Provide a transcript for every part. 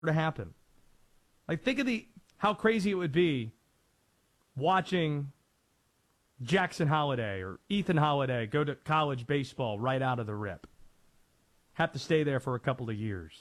to happen. Like, think of how crazy it would be watching Jackson Holiday or Ethan Holiday go to college baseball right out of the rip. Have to stay there for a couple of years.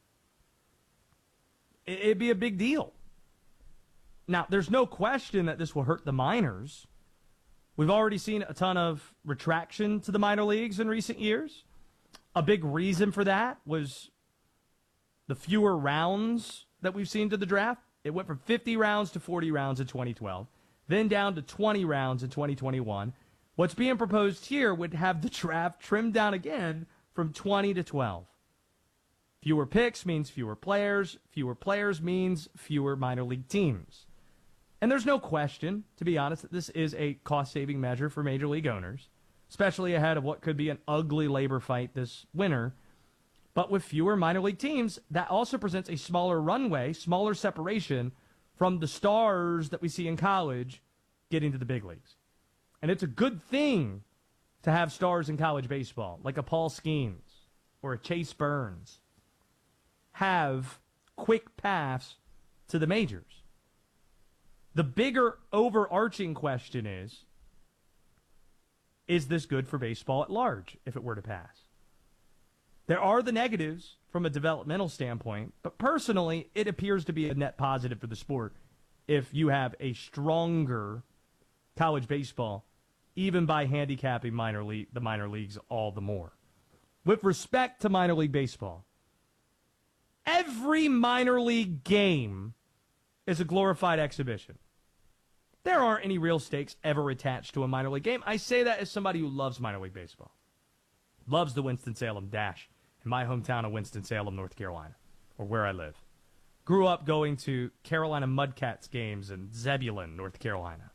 It'd be a big deal. Now, there's no question that this will hurt the minors. We've already seen a ton of retraction to the minor leagues in recent years. A big reason for that was the fewer rounds that we've seen to the draft. It went from 50 rounds to 40 rounds in 2012, then down to 20 rounds in 2021. What's being proposed here would have the draft trimmed down again from 20 to 12. Fewer picks means fewer players. Fewer players means fewer minor league teams. And there's no question, to be honest, that this is a cost-saving measure for major league owners, especially ahead of what could be an ugly labor fight this winter. But with fewer minor league teams, that also presents a smaller runway, smaller separation from the stars that we see in college getting to the big leagues. And it's a good thing to have stars in college baseball, like a Paul Skeens or a Chase Burns, have quick paths to the majors. The bigger overarching question is this good for baseball at large if it were to pass? There are the negatives from a developmental standpoint, but personally, it appears to be a net positive for the sport if you have a stronger college baseball, even by handicapping the minor leagues all the more. With respect to minor league baseball, every minor league game is a glorified exhibition. There aren't any real stakes ever attached to a minor league game. I say that as somebody who loves minor league baseball. Loves the Winston-Salem Dash in my hometown of Winston-Salem, North Carolina, or where I live. Grew up going to Carolina Mudcats games in Zebulon, North Carolina.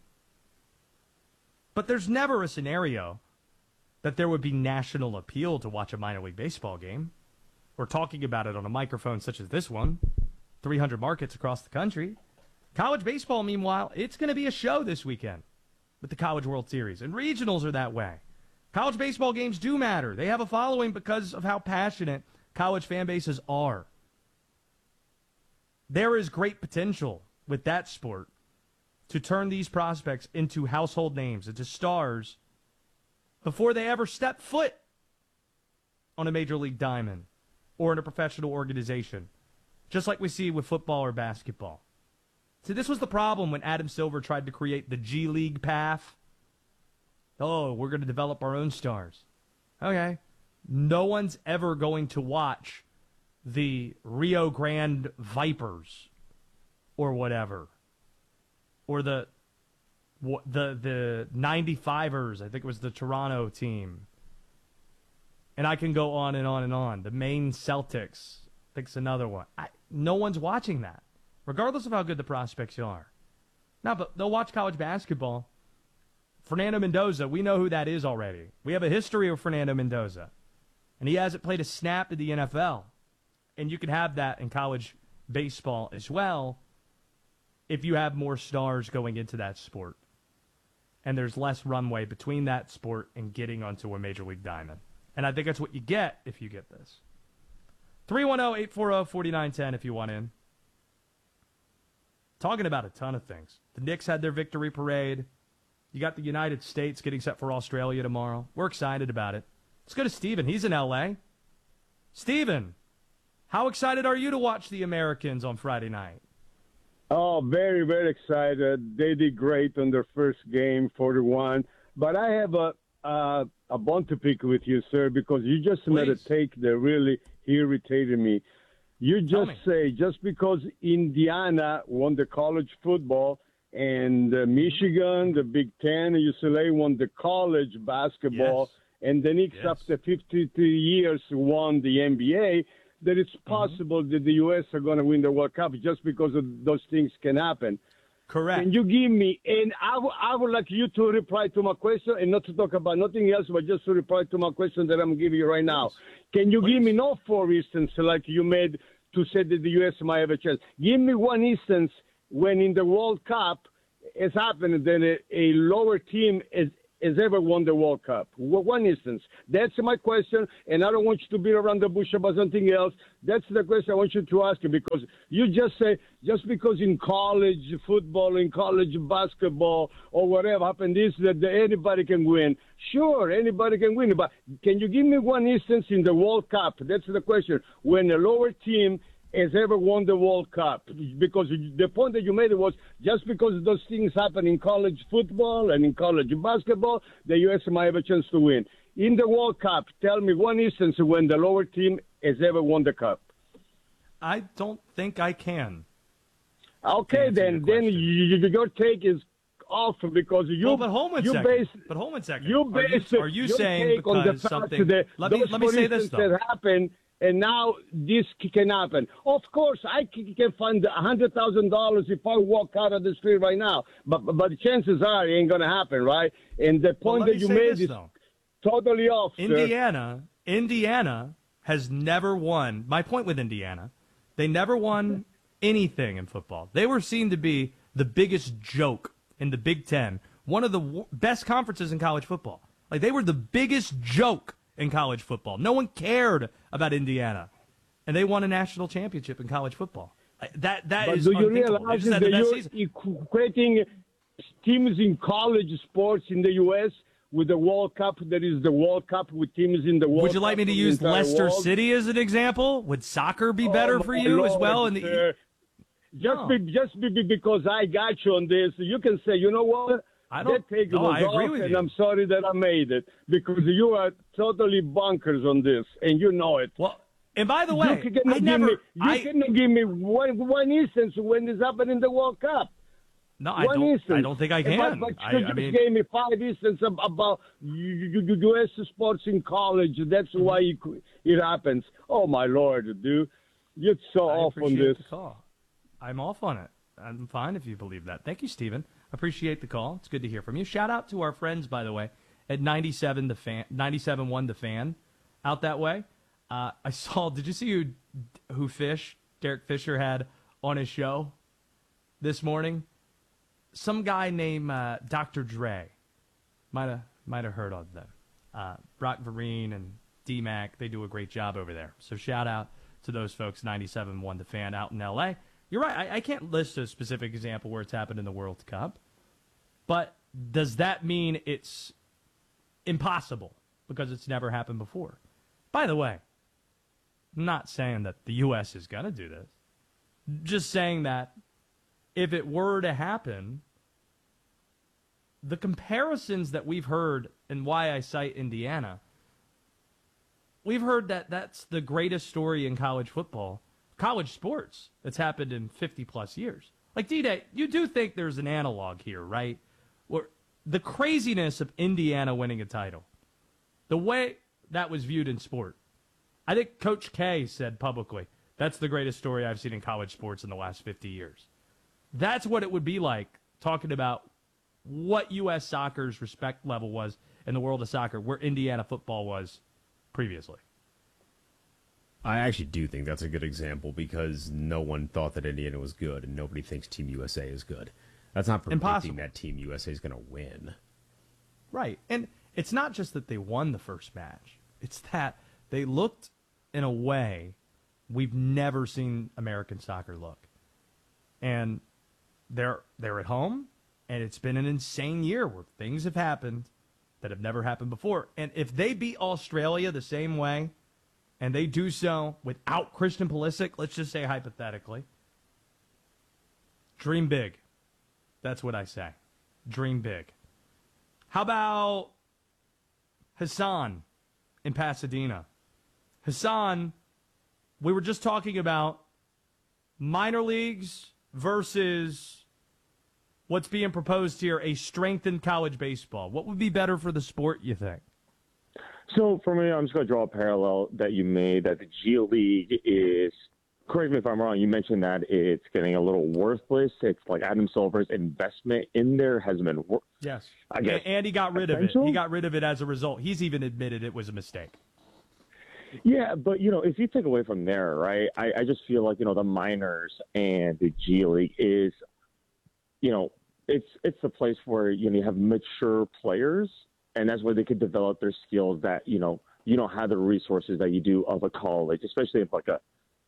But there's never a scenario that there would be national appeal to watch a minor league baseball game. We're talking about it on a microphone such as this one, 300 markets across the country. College baseball, meanwhile, it's going to be a show this weekend with the College World Series. And regionals are that way. College baseball games do matter. They have a following because of how passionate college fan bases are. There is great potential with that sport to turn these prospects into household names, into stars, before they ever step foot on a major league diamond or in a professional organization, just like we see with football or basketball. See, this was the problem when Adam Silver tried to create the G League path. Oh, we're going to develop our own stars. Okay. No one's ever going to watch the Rio Grande Vipers or whatever. Or the 95ers, I think it was the Toronto team. And I can go on and on and on. The Maine Celtics, I think it's another one. No one's watching that, regardless of how good the prospects are. No, but they'll watch college basketball. Fernando Mendoza, we know who that is already. We have a history of Fernando Mendoza. And he hasn't played a snap in the NFL. And you can have that in college baseball as well if you have more stars going into that sport. And there's less runway between that sport and getting onto a major league diamond. And I think that's what you get if you get this. 310-840-4910 if you want in. Talking about a ton of things. The Knicks had their victory parade. You got the United States getting set for Australia tomorrow. We're excited about it. Let's go to Steven. He's in L.A. Steven, how excited are you to watch the Americans on Friday night? Oh, very, very excited. They did great on their first game, 41. But I have a bone to pick with you, sir, because you just made a take that really irritated me. You just say just because Indiana won the college football and Michigan, the Big Ten, UCLA won the college basketball, and the Knicks after 53 years won the NBA, that it's possible that the U.S. are going to win the World Cup just because of those things can happen. Correct. Can you give me, and I would like you to reply to my question and not to talk about nothing else, but just to reply to my question that I'm giving you right now. Can you give me, no for instance, like you made to say that the U.S. might have a chance. Give me one instance when in the World Cup has happened that a lower team has ever won the World Cup? One instance. That's my question, and I don't want you to beat around the bush about something else. That's the question I want you to ask you, because you just say, just because in college football, in college basketball, or whatever happened is that anybody can win. Sure, anybody can win, but can you give me one instance in the World Cup? That's the question. When a lower team has ever won the World Cup, because the point that you made was just because those things happen in college football and in college basketball, the U.S. might have a chance to win. In the World Cup, tell me one instance when the lower team has ever won the Cup. I don't think I can. Okay, then your take is off because you. Well, but hold on a second. Are you saying because something? Let me say this though. That happened. And now this can happen. Of course, I can find $100,000 if I walk out of the street right now. But the chances are it ain't going to happen, right? And the point that you made is totally off, Indiana has never won. My point with Indiana, they never won anything in football. They were seen to be the biggest joke in the Big Ten, one of the best conferences in college football. Like, they were the biggest joke in college football. No one cared about Indiana, and they won a national championship in college football. That is do you unthinkable. realize that you're equating teams in college sports in the U.S. with the World Cup? That is the World Cup with teams in the World Cup. Would you like me to use Leicester City as an example? Would soccer be better for you as well? Just because I got you on this, you can say, you know what? I agree with you. And I'm sorry that I made it, because you are totally bonkers on this, and you know it. Well, and by the way, you cannot give me one instance when this happened in the World Cup. No, I don't think I can. But you just gave me 5 instances about U.S. sports in college. That's why it happens. Oh, my Lord, dude. You're so off on this. The call. I'm off on it. I'm fine if you believe that. Thank you, Stephen. Appreciate the call. It's good to hear from you. Shout out to our friends, by the way, at 97.1 The Fan out that way. I saw, did you see who Derek Fisher had on his show this morning? Some guy named Dr. Dre. Might have heard of them. Brock Vereen and D-Mac, they do a great job over there. So shout out to those folks, 97.1 The Fan out in L.A. You're right. I can't list a specific example where it's happened in the World Cup. But does that mean it's impossible because it's never happened before? By the way, I'm not saying that the U.S. is going to do this. Just saying that if it were to happen, the comparisons that we've heard, and why I cite Indiana, we've heard that that's the greatest story in college football, college sports, that's happened in 50-plus years. Like, D-Day, you do think there's an analog here, right? Where the craziness of Indiana winning a title, the way that was viewed in sport. I think Coach K said publicly, that's the greatest story I've seen in college sports in the last 50 years. That's what it would be like talking about what U.S. soccer's respect level was in the world of soccer, where Indiana football was previously. I actually do think that's a good example, because no one thought that Indiana was good, and nobody thinks Team USA is good. That's not predicting that Team USA is going to win. Right. And it's not just that they won the first match. It's that they looked in a way we've never seen American soccer look. And they're at home, and it's been an insane year where things have happened that have never happened before. And if they beat Australia the same way, and they do so without Christian Pulisic, let's just say hypothetically, dream big. That's what I say. Dream big. How about Hassan in Pasadena? Hassan, we were just talking about minor leagues versus what's being proposed here, a strengthened college baseball. What would be better for the sport, you think? So for me, I'm just going to draw a parallel that you made, that the G League is, correct me if I'm wrong, you mentioned that it's getting a little worthless. It's like Adam Silver's investment in there has been yes, I guess. And he got rid of it. He got rid of it as a result. He's even admitted it was a mistake. Yeah, but, if you take away from there, right, I just feel like, the minors and the G League is, it's the place where, you have mature players and that's where they could develop their skills that, you don't have the resources that you do of a college, especially if like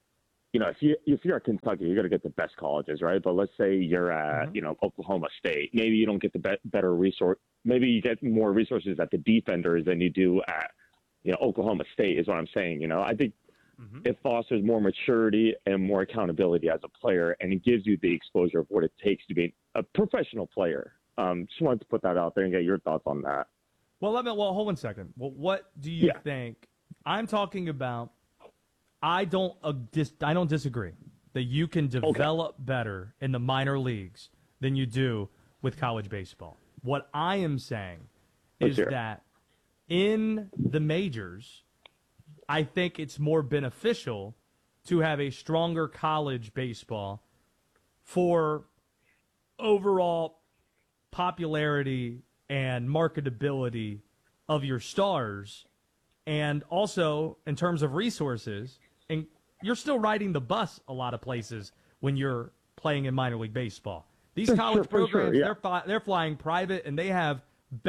if you're at Kentucky, you're going to get the best colleges, right? But let's say you're at, Oklahoma State. Maybe you don't get the better resource. Maybe you get more resources at the defenders than you do at, Oklahoma State is what I'm saying. I think it fosters more maturity and more accountability as a player, and it gives you the exposure of what it takes to be a professional player. Just wanted to put that out there and get your thoughts on that. Well, hold on a second. Well, what do you think? I'm talking about. I don't disagree that you can develop better in the minor leagues than you do with college baseball. What I am saying is that in the majors, I think it's more beneficial to have a stronger college baseball for overall popularity and marketability of your stars, and also in terms of resources. And you're still riding the bus a lot of places when you're playing in minor league baseball. These college programs, they're flying private, and they have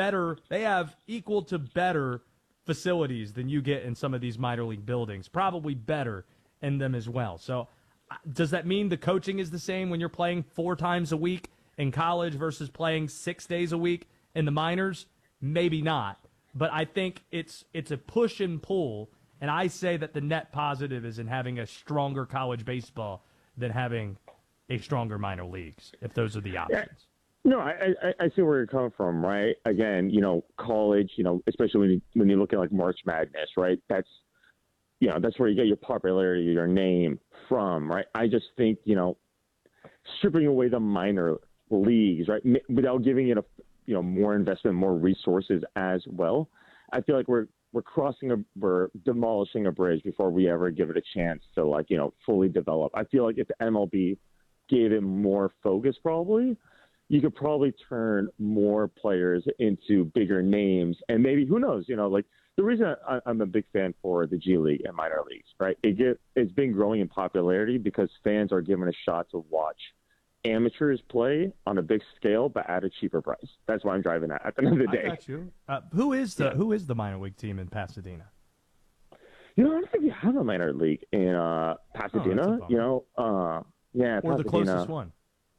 equal to better facilities than you get in some of these minor league buildings, probably better in them as well. So does that mean the coaching is the same when you're playing 4 times a week in college versus playing 6 days a week in the minors? Maybe not. But I think it's a push and pull, and I say that the net positive is in having a stronger college baseball than having a stronger minor leagues, if those are the options. No, I see where you're coming from, right? Again, college, especially when you look at like March Madness, right? That's where you get your popularity, your name from, right? I just think, stripping away the minor leagues, right, without giving it more investment, more resources as well. I feel like we're demolishing a bridge before we ever give it a chance to fully develop. I feel like if the MLB gave it more focus, probably you could probably turn more players into bigger names, and maybe, who knows, the reason I'm a big fan for the G League and minor leagues, right? It's been growing in popularity because fans are given a shot to watch amateurs play on a big scale, but at a cheaper price. That's why I'm driving at the end of the day. I got you. Who is the minor league team in Pasadena? I don't think we have a minor league in Pasadena. Or Pasadena. The closest one.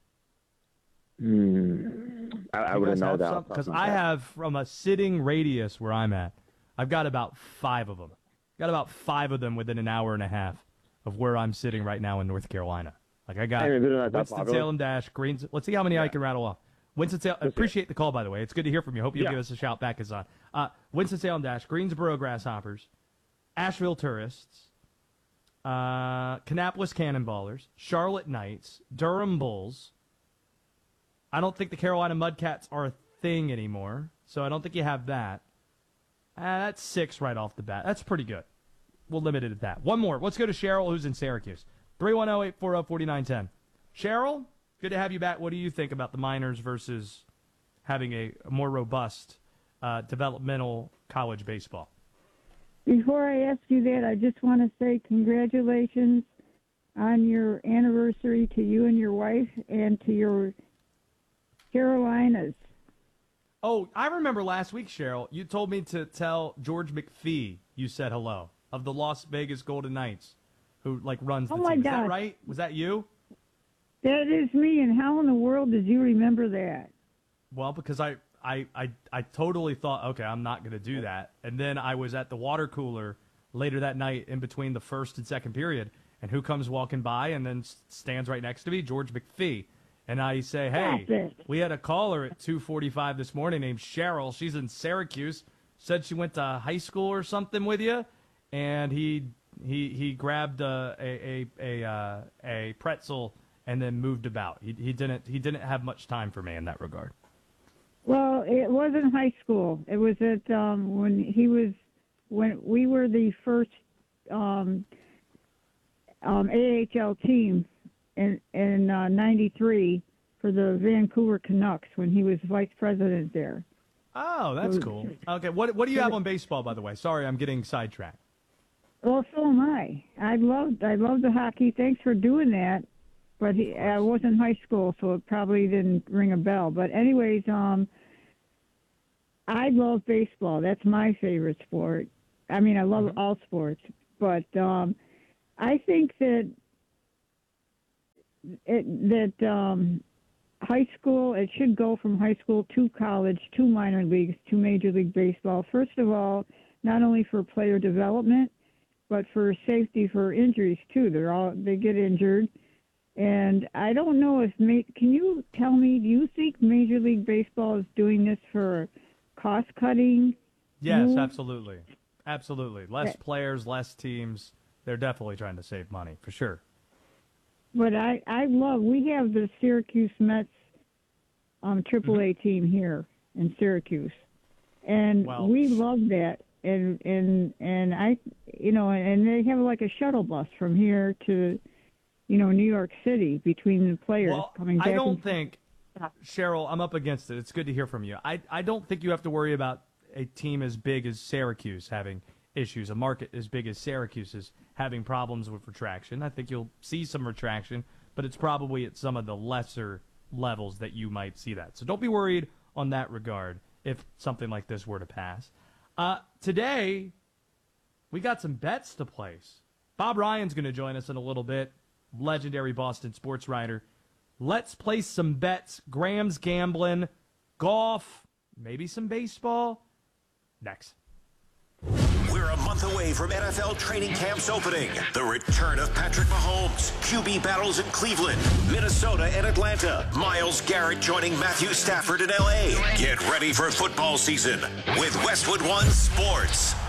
I wouldn't know that because I have, from a sitting radius where I'm at, I've got about 5 of them. Got about 5 of them within an hour and a half of where I'm sitting right now in North Carolina. Like I got Winston-Salem Dash, Greens. Let's see how many I can rattle off. Winston-Salem. Appreciate the call, by the way. It's good to hear from you. Hope you'll give us a shout back, Azan. Winston-Salem Dash, Greensboro Grasshoppers, Asheville Tourists, Kannapolis Cannonballers, Charlotte Knights, Durham Bulls. I don't think the Carolina Mudcats are a thing anymore, so I don't think you have that. That's 6 right off the bat. That's pretty good. We'll limit it at that. One more. Let's go to Cheryl, who's in Syracuse. 310-840-4910. Cheryl, good to have you back. What do you think about the minors versus having a more robust developmental college baseball? Before I ask you that, I just want to say congratulations on your anniversary to you and your wife and to your Carolinas. Oh, I remember last week, Cheryl, you told me to tell George McPhee you said hello, of the Las Vegas Golden Knights, who runs the team. My God. Is God. that right? Was that you? That is me, and how in the world did you remember that? Well, because I totally thought, okay, I'm not going to do that. And then I was at the water cooler later that night in between the first and second period, and who comes walking by and then stands right next to me? George McPhee. And I say, hey, we had a caller at 2:45 this morning named Cheryl. She's in Syracuse. Said she went to high school or something with you. And he grabbed a pretzel and then moved about. He didn't have much time for me in that regard. Well, it wasn't high school. It was at when we were the first AHL team in 93 for the Vancouver Canucks when he was vice president there. Oh, that's cool. Okay, what do you have on baseball, by the way? Sorry, I'm getting sidetracked. Well, so am I. I love the hockey. Thanks for doing that. But I was in high school, so it probably didn't ring a bell. But anyways, I love baseball. That's my favorite sport. I mean, I love all sports, but I think that high school, it should go from high school to college to minor leagues to Major League Baseball. First of all, not only for player development, but for safety for injuries too. They get injured. And I don't know if can you tell me, do you think Major League Baseball is doing this for cost cutting? Yes, absolutely. Absolutely. Less players, less teams. They're definitely trying to save money, for sure. But we have the Syracuse Mets AAA team here in Syracuse. And we love that. And I, and they have like a shuttle bus from here to, New York City between the players coming back. I don't think, Cheryl, I'm up against it. It's good to hear from you. I don't think you have to worry about a team as big as Syracuse having issues, a market as big as Syracuse is having problems with retraction. I think you'll see some retraction, but it's probably at some of the lesser levels that you might see that. So don't be worried on that regard if something like this were to pass. Today, we got some bets to place. Bob Ryan's going to join us in a little bit, legendary Boston sports writer. Let's place some bets. Graham's gambling, golf, maybe some baseball. Next. We're a month away from NFL training camps opening. The return of Patrick Mahomes, QB battles in Cleveland, Minnesota, and Atlanta. Myles Garrett joining Matthew Stafford in L.A. Get ready for football season with Westwood One Sports.